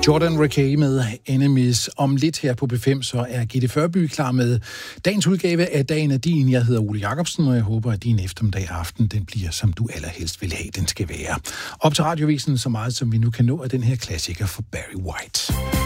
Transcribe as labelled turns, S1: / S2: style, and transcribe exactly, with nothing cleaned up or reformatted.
S1: Jordan Rakei med Enemies. Om lidt her på B fem, så er Gitte Førby klar med dagens udgave af Dagen er din. Jeg hedder Ole Jacobsen, og jeg håber, at din eftermiddag aften, den bliver, som du allerhelst vil have, den skal være. Op til radiovisen så meget, som vi nu kan nå, af den her klassiker for Barry White.